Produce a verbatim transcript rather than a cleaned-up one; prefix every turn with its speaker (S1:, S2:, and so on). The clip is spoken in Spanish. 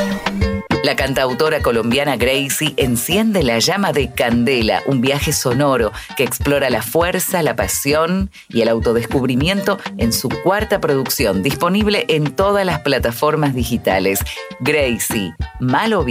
S1: La cantautora colombiana Gracie enciende la llama de Candela, un viaje sonoro que explora la fuerza, la pasión y el autodescubrimiento en su cuarta producción, disponible en todas las plataformas digitales. Gracie, Mal o Bien.